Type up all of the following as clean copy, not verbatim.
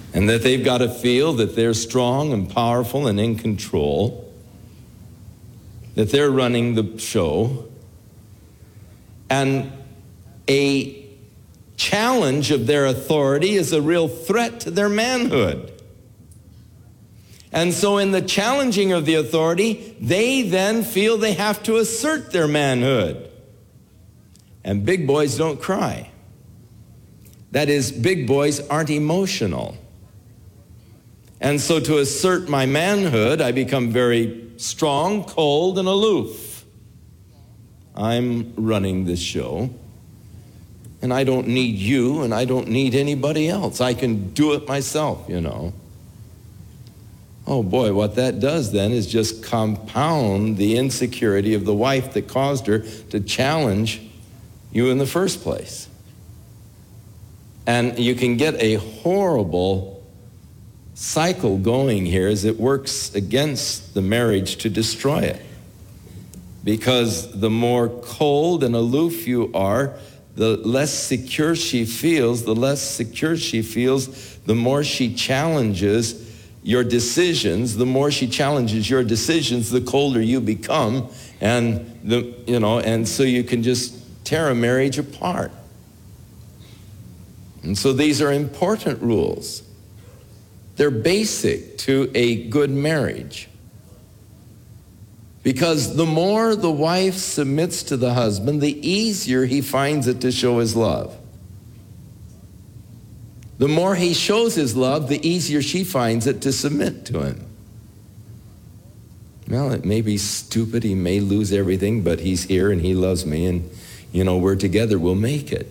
and that they've got to feel that they're strong and powerful and in control, that they're running the show. And a challenge of their authority is a real threat to their manhood. And so in the challenging of the authority, they then feel they have to assert their manhood. And big boys don't cry. That is, big boys aren't emotional. And so to assert my manhood, I become very strong, cold, and aloof. I'm running this show, and I don't need you, and I don't need anybody else. I can do it myself, you know. Oh boy, what that does then is just compound the insecurity of the wife that caused her to challenge you in the first place. And you can get a horrible cycle going here as it works against the marriage to destroy it. Because the more cold and aloof you are, the less secure she feels. The less secure she feels, the more she challenges your decisions. The more she challenges your decisions, the colder you become, and so you can just tear a marriage apart. And so these are important rules. They're basic to a good marriage. Because the more the wife submits to the husband, the easier he finds it to show his love. The more he shows his love, the easier she finds it to submit to him. Well, it may be stupid, he may lose everything, but he's here and he loves me, and we're together, we'll make it.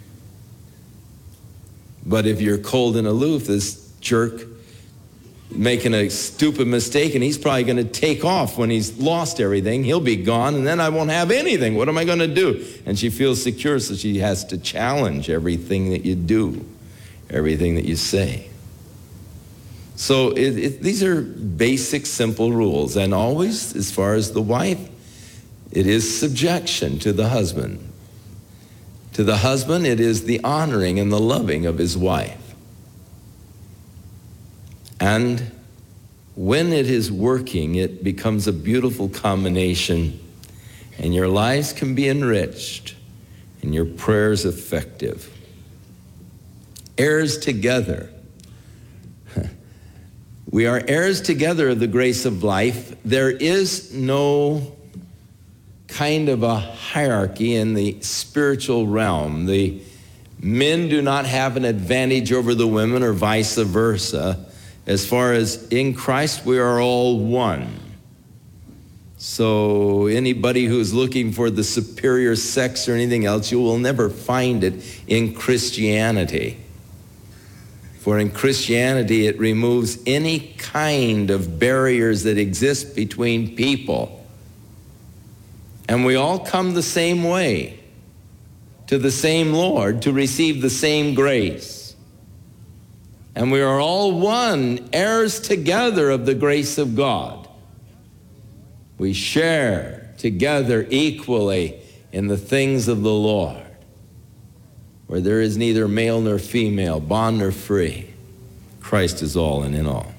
But if you're cold and aloof, this jerk making a stupid mistake, and he's probably going to take off when he's lost everything. He'll be gone, and then I won't have anything. What am I going to do? And she feels secure, so she has to challenge everything that you do, everything that you say. So these are basic, simple rules. And always, as far as the wife, it is subjection to the husband. To the husband, it is the honoring and the loving of his wife. And when it is working, it becomes a beautiful combination, and your lives can be enriched and your prayers effective. Heirs together. We are heirs together of the grace of life. There is no kind of a hierarchy in the spiritual realm. The men do not have an advantage over the women or vice versa. As far as in Christ, we are all one. So anybody who's looking for the superior sex or anything else, you will never find it in Christianity. For in Christianity, it removes any kind of barriers that exist between people. And we all come the same way, to the same Lord, to receive the same grace. And we are all one, heirs together of the grace of God. We share together equally in the things of the Lord, where there is neither male nor female, bond nor free. Christ is all and in all.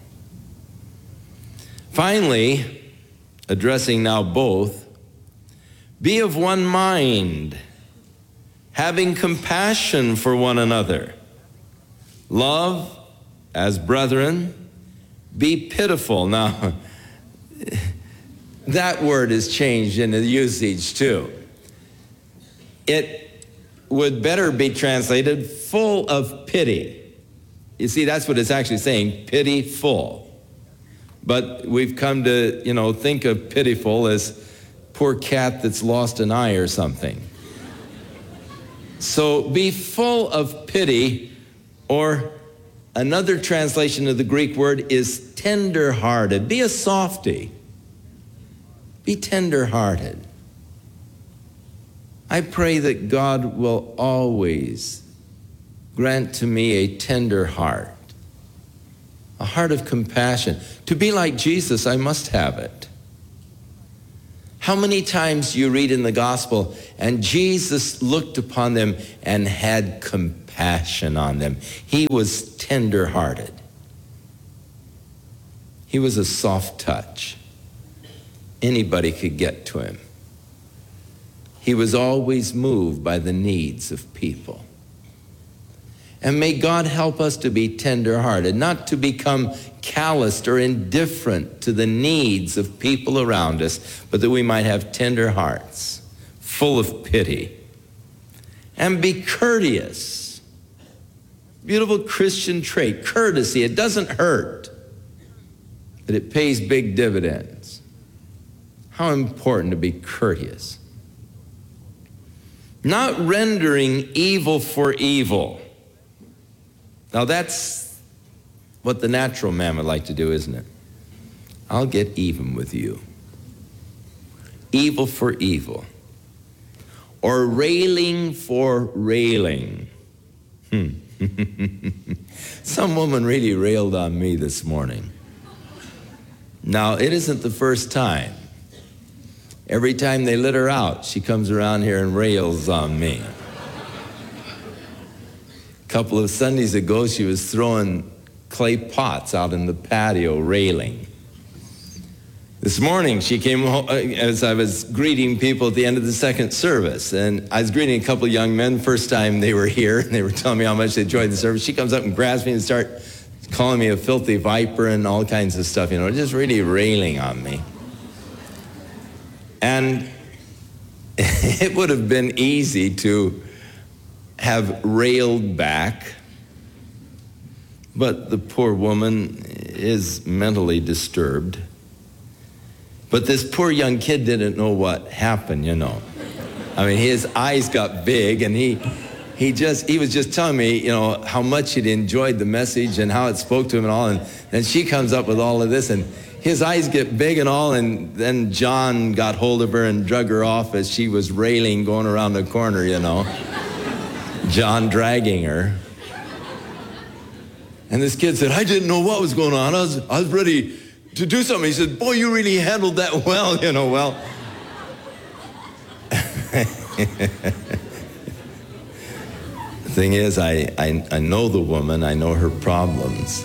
Finally, addressing now both, be of one mind, having compassion for one another. Love as brethren, be pitiful. Now, that word is changed in the usage too. It would better be translated full of pity. You see, that's what it's actually saying, pitiful. But we've come to, think of pitiful as poor cat that's lost an eye or something. So be full of pity, or another translation of the Greek word is tender-hearted. Be a softy. Be tender-hearted. I pray that God will always grant to me a tender heart, a heart of compassion. To be like Jesus, I must have it. How many times you read in the gospel, and Jesus looked upon them and had compassion on them. He was tender-hearted. He was a soft touch. Anybody could get to him. He was always moved by the needs of people. And may God help us to be tender-hearted, not to become calloused or indifferent to the needs of people around us, but that we might have tender hearts, full of pity. And be courteous. Beautiful Christian trait, courtesy. It doesn't hurt, but it pays big dividends. How important to be courteous. Not rendering evil for evil. Now that's what the natural man would like to do, isn't it? I'll get even with you. Evil for evil. Or railing for railing. Some woman really railed on me this morning. Now, it isn't the first time. Every time they let her out, she comes around here and rails on me. A couple of Sundays ago, she was throwing clay pots out in the patio, railing. This morning, she came home as I was greeting people at the end of the second service. And I was greeting a couple of young men, first time they were here, and they were telling me how much they enjoyed the service. She comes up and grabs me and starts calling me a filthy viper and all kinds of stuff, just really railing on me. And it would have been easy to have railed back, but the poor woman is mentally disturbed. But this poor young kid didn't know what happened, I mean, his eyes got big, and he was just telling me, how much he'd enjoyed the message and how it spoke to him and all. And then she comes up with all of this, and his eyes get big and all. And then John got hold of her and drug her off as she was railing, going around the corner, John dragging her. And this kid said, I didn't know what was going on. I was ready to do something. He said, boy, you really handled that well, well. The thing is, I know the woman, I know her problems.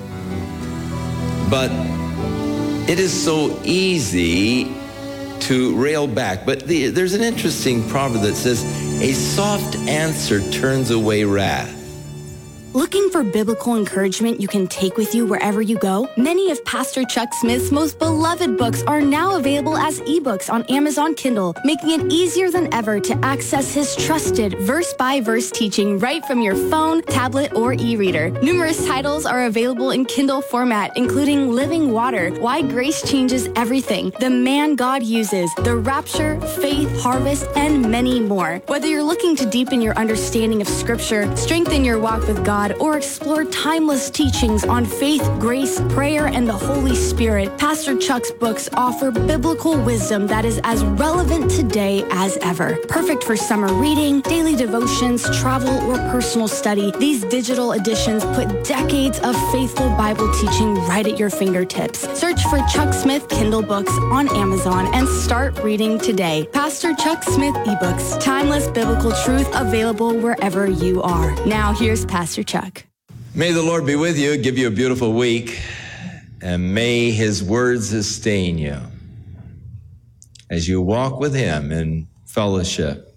But it is so easy to rail back. But there's an interesting proverb that says, a soft answer turns away wrath. Looking for biblical encouragement you can take with you wherever you go? Many of Pastor Chuck Smith's most beloved books are now available as ebooks on Amazon Kindle, making it easier than ever to access his trusted verse-by-verse teaching right from your phone, tablet, or e-reader. Numerous titles are available in Kindle format, including Living Water, Why Grace Changes Everything, The Man God Uses, The Rapture, Faith, Harvest, and many more. Whether you're looking to deepen your understanding of Scripture, strengthen your walk with God, or explore timeless teachings on faith, grace, prayer, and the Holy Spirit, Pastor Chuck's books offer biblical wisdom that is as relevant today as ever. Perfect for summer reading, daily devotions, travel, or personal study, these digital editions put decades of faithful Bible teaching right at your fingertips. Search for Chuck Smith Kindle books on Amazon and start reading today. Pastor Chuck Smith ebooks, timeless biblical truth available wherever you are. Now here's Pastor Chuck. May the Lord be with you, give you a beautiful week, and may his word sustain you as you walk with him in fellowship.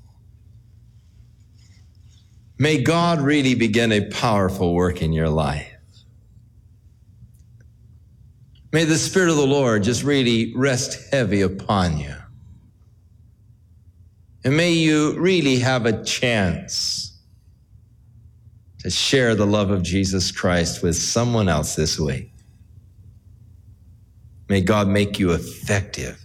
May God really begin a powerful work in your life. May the Spirit of the Lord just really rest heavy upon you. And may you really have a chance to share the love of Jesus Christ with someone else this week. May God make you effective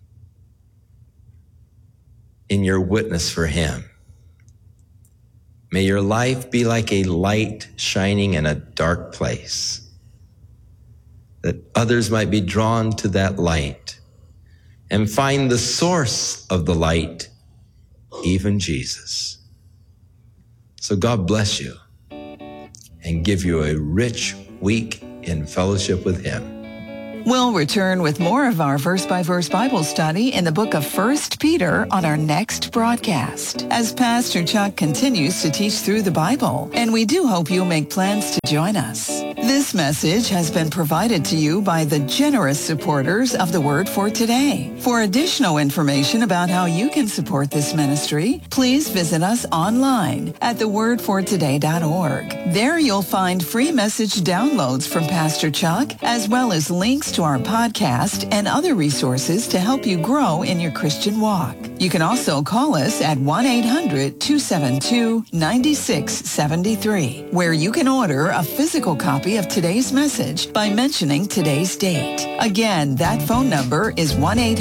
in your witness for him. May your life be like a light shining in a dark place, that others might be drawn to that light and find the source of the light, even Jesus. So God bless you and give you a rich week in fellowship with him. We'll return with more of our verse-by-verse Bible study in the book of 1 Peter on our next broadcast, as Pastor Chuck continues to teach through the Bible, and we do hope you'll make plans to join us. This message has been provided to you by the generous supporters of the Word for Today. For additional information about how you can support this ministry, please visit us online at thewordfortoday.org. There you'll find free message downloads from Pastor Chuck, as well as links to our podcast and other resources to help you grow in your Christian walk. You can also call us at 1-800-272-9673, where you can order a physical copy of today's message by mentioning today's date. Again, that phone number is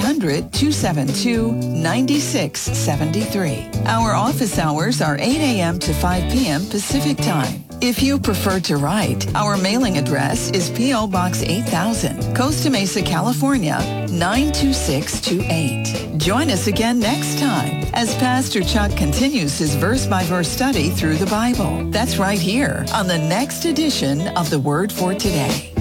1-800-272-9673. Our office hours are 8 a.m. to 5 p.m. Pacific Time. If you prefer to write, our mailing address is P.O. Box 8000, Costa Mesa, California, 92628. Join us again next time as Pastor Chuck continues his verse-by-verse study through the Bible. That's right here on the next edition of The Word for Today.